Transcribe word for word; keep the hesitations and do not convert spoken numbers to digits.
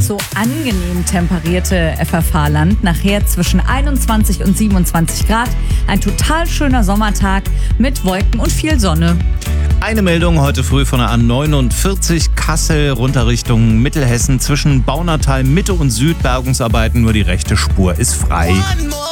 so angenehm temperierte F F H-Land. Nachher zwischen einundzwanzig und siebenundzwanzig Grad. Ein total schöner Sommertag mit Wolken und viel Sonne. Eine Meldung heute früh von der A neunundvierzig Kassel runter Richtung Mittelhessen. Zwischen Baunatal Mitte und Süd Bergungsarbeiten, nur die rechte Spur ist frei.